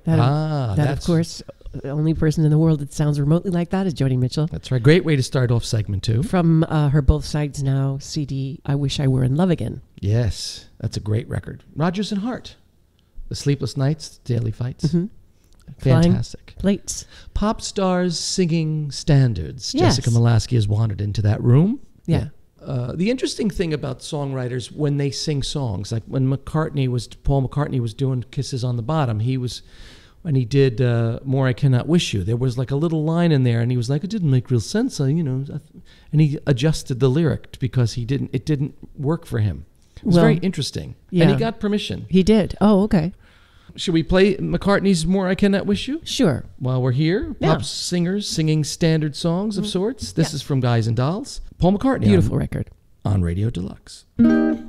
That of course, the only person in the world that sounds remotely like that is Joni Mitchell. That's right. Great way to start off segment 2. From her Both Sides Now CD, I Wish I Were in Love Again. Yes, that's a great record. Rodgers and Hart, The Sleepless Nights, Daily Fights. Mm-hmm. Fantastic. Plates. Pop stars singing standards. Yes. Jessica Malasky has wandered into that room. Yeah. The interesting thing about songwriters when they sing songs, like when Paul McCartney was doing Kisses on the Bottom, when he did More I Cannot Wish You, there was like a little line in there, and he was like, it didn't make real sense, and he adjusted the lyric because it didn't work for him. It was very interesting. Yeah. And he got permission. He did. Oh, okay. Should we play McCartney's More I Cannot Wish You? Sure. While we're here, Yeah. pop singers singing standard songs of sorts. This is from Guys and Dolls. Paul McCartney. Beautiful record. On Radio Deluxe.